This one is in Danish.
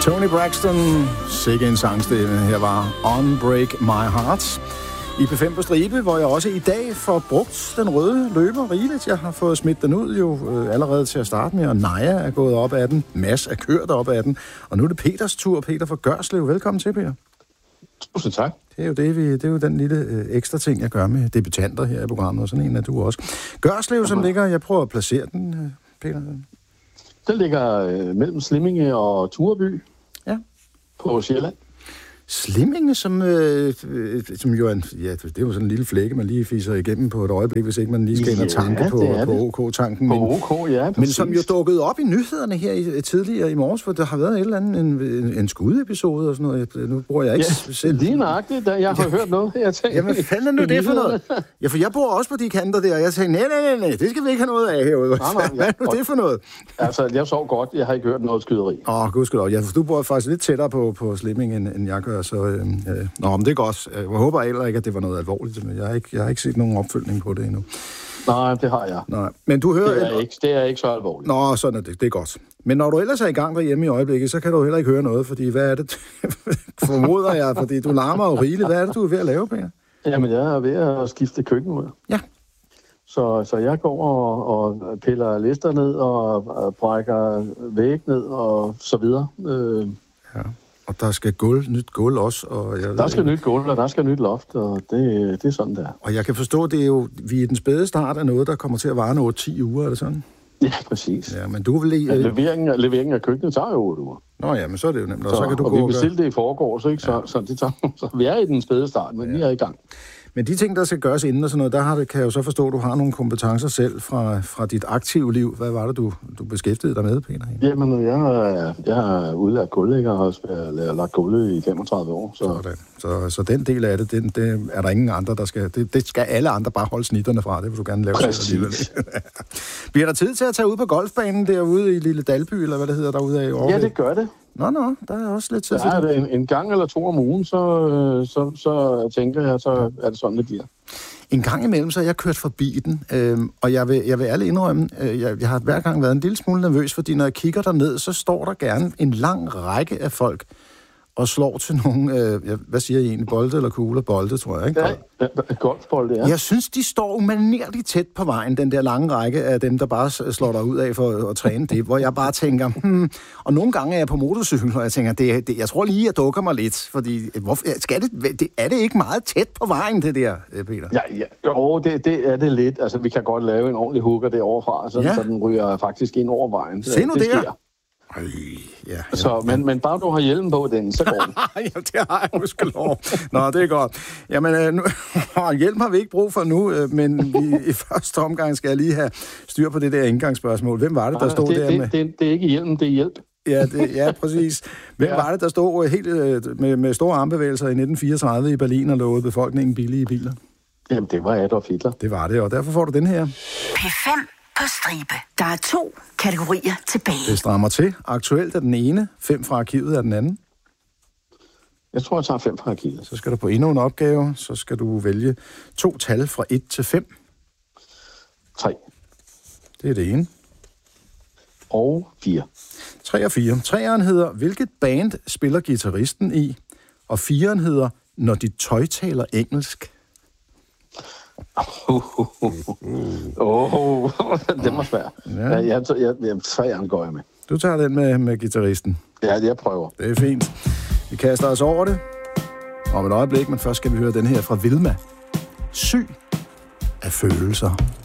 Toni Braxton, sikke en sangstemme. Her var Unbreak My Heart. I P5 på stribe, hvor jeg også i dag får brugt den røde løber rigeligt. Jeg har fået smidt den ud jo allerede til at starte med, og Naja er gået op ad den. Mads er kørt op ad den. Og nu er det Peters tur. Peter fra Gørslev. Velkommen til, Peter. Tusind tak. Det er jo den lille ekstra ting, jeg gør med debutanter her i programmet, og sådan en er du også. Gørslev, som ligger, jeg prøver at placere den, Peter. Den ligger mellem Slimminge og Tureby. Ja. På Sjælland. Slimminge, som jo er det er jo sådan en lille flække, man lige fiser igennem på et øjeblik, hvis ikke man lige skal ind og tanke på OK-tanken. På OK, ja, men som jo dukkede op i nyhederne her tidligere i morges, for der har været et eller andet, en skudepisode og sådan noget. Nu bruger jeg ikke selv... Lige nøjagtigt, da jeg har hørt noget. Jamen, hvad fanden er nu det for noget? Ja, for jeg bor også på de kanter der, og jeg tænkte, nej, det skal vi ikke have noget af herude. Hvad er nu det for noget? Altså, jeg sov godt, jeg har ikke hørt noget skyderi. Gudskelov. Ja, for du bor faktisk lidt tættere på Slimming, end jeg gør. Så, men det er godt. Jeg håber heller ikke, at det var noget alvorligt. Men jeg har ikke set nogen opfølgning på det endnu. Nej, det har jeg. Nej, men du hører... Det er ikke så alvorligt. Nå, sådan er det. Det er godt. Men når du ellers er i gang derhjemme i øjeblikket, så kan du heller ikke høre noget, fordi hvad er det, formoder jeg, fordi du larmer jo rigeligt. Hvad er det, du er ved at lave, Peter? Jamen, jeg er ved at skifte køkken ud. Ja. Så jeg går og piller lister ned og brækker væg ned og så videre. Ja. Og der skal nyt gulv også. Og der skal nyt gulv, og der skal nyt loft, og det er sådan der. Og jeg kan forstå, det er jo, vi er i den spæde start af noget, der kommer til at vare noget 10 uger, er det sådan? Ja, præcis. Ja, men du vil lige... Leveringen af køkkenet tager jo 8 uger. Nå ja, men så er det jo nemt. Og så kan du og gå vi bestilte det i forgårs, ikke? Så det tager, så vi er i den spæde start, men vi er i gang. Men de ting, der skal gøres inden og sådan noget, kan jeg jo så forstå, at du har nogle kompetencer selv fra dit aktive liv. Hvad var det, du beskæftigede dig med, Peter? Jamen, jeg har udlært gulvlægger og har lagt gulv i 35 år. Så den del af det, det er der ingen andre, der skal... Det skal alle andre bare holde snitterne fra. Det vil du gerne lave selv alligevel. Bliver der tid til at tage ud på golfbanen derude i Lille Dalby, eller hvad det hedder derude af? Ja, det gør det. Nå, der er også lidt tid til det. Ja, en gang eller 2 om ugen, så tænker jeg, så er det sådan, det bliver. En gang imellem, så har jeg kørt forbi den, og jeg vil ærligt indrømme, jeg har hver gang været en lille smule nervøs, fordi når jeg kigger derned, så står der gerne en lang række af folk og slår til nogle, hvad siger I egentlig, bolde eller kugler? Bolde, tror jeg, ikke? Ja, golfbolde, ja. Jeg synes, de står umanerligt tæt på vejen, den der lange række af dem, der bare slår der ud af for at træne det, hvor jeg bare tænker, og nogle gange er jeg på motorcykel, og jeg tænker, jeg tror lige, jeg dukker mig lidt, fordi er det ikke meget tæt på vejen, det der, Peter? Ja. Jo, det er det lidt. Altså, vi kan godt lave en ordentlig hooker deroverfra, så den ryger faktisk ind over vejen. Se nu det der. Ja. Så, men bare du har hjelmen på den, så går den. Ja, det har jeg måske lov. Nå, det er godt. Jamen, hjelm har vi ikke brug for nu, men i første omgang skal jeg lige have styr på det der indgangsspørgsmål. Hvem var det, der stod der med? Det er ikke hjelmen, det er hjælp. Ja, præcis. Hvem var det, der stod helt med store armbevægelser i 1934 i Berlin og lovede befolkningen billige biler? Jamen, det var Adolf Hitler. Det var det, og derfor får du den her. P5 på stribe. Der er 2 kategorier tilbage. Det strammer til. Aktuelt er den ene, 5 fra arkivet er den anden. Jeg tror, jeg tager 5 fra arkivet. Så skal du på endnu en opgave. Så skal du vælge 2 tal fra 1 til 5. 3. Det er det ene. Og 4. 3 og 4. 3'eren hedder, hvilket band spiller guitaristen i? Og 4'eren hedder, når dit tøj taler engelsk. Det var svært. Ja. 3'eren går jeg med. Du tager den med guitaristen. Ja, jeg prøver. Det er fint. Vi kaster os over det om et øjeblik, men først skal vi høre den her fra Vilma. Syg af følelser.